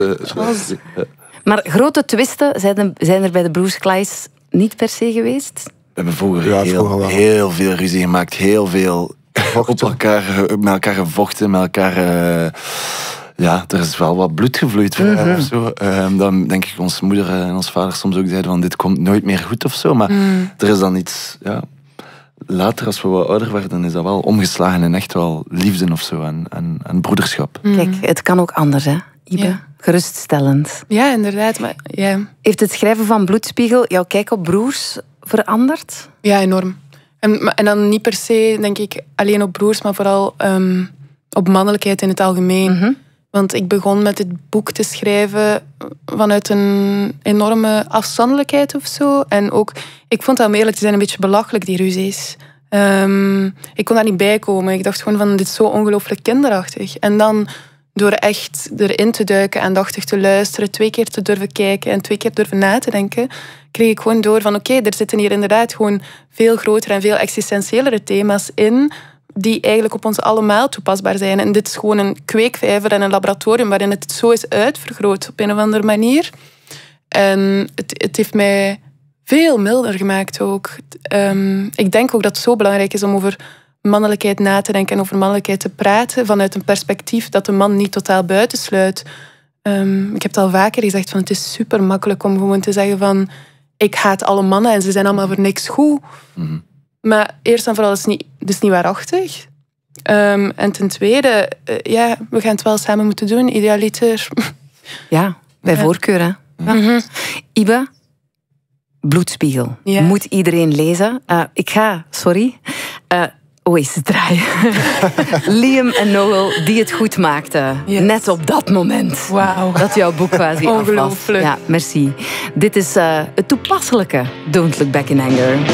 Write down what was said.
Maar grote twisten zijn er bij de Broers Clays niet per se geweest? We hebben vroeger heel veel ruzie gemaakt. Heel veel met elkaar gevochten. Met elkaar... er is wel wat bloed gevloeid. Of zo. Dan denk ik ons moeder en ons vader soms ook zeiden van dit komt nooit meer goed of zo. Maar er is dan iets... Ja, later, als we wat ouder werden, is dat wel omgeslagen in echt wel liefde of zo. En broederschap. Kijk, het kan ook anders, hè, Ibe? Ja. Geruststellend. Ja, inderdaad. Maar, ja. Heeft het schrijven van Bloedspiegel jouw kijk op broers veranderd? Ja, enorm. En dan niet per se, denk ik, alleen op broers, maar vooral op mannelijkheid in het algemeen. Want ik begon met dit boek te schrijven vanuit een enorme afstandelijkheid of zo. En ook, ik vond dat om eerlijk te zijn een beetje belachelijk, die ruzies. Ik kon daar niet bij komen. Ik dacht gewoon van, dit is zo ongelooflijk kinderachtig. En dan, door echt erin te duiken, aandachtig te luisteren, 2 keer te durven kijken en 2 keer durven na te denken, kreeg ik gewoon door van, oké, er zitten hier inderdaad gewoon veel grotere en veel existentiëlere thema's in, die eigenlijk op ons allemaal toepasbaar zijn. En dit is gewoon een kweekvijver en een laboratorium waarin het zo is uitvergroot op een of andere manier. En het heeft mij veel milder gemaakt ook. Ik denk ook dat het zo belangrijk is om over mannelijkheid na te denken en over mannelijkheid te praten vanuit een perspectief dat de man niet totaal buitensluit. Ik heb het al vaker gezegd, van het is super makkelijk om gewoon te zeggen van ik haat alle mannen en ze zijn allemaal voor niks goed. Maar eerst en vooral is het niet waarachtig. En ten tweede, we gaan het wel samen moeten doen, idealiter. Ja, bij voorkeur, hè. Ja. Ibe, Bloedspiegel. Ja. Moet iedereen lezen. Eens draaien. Liam en Noel die het goed maakten. Yes. Net op dat moment. Wauw. Dat jouw boek quasi af was. Ongelooflijk. Ja, merci. Dit is het toepasselijke Don't Look Back in Anger.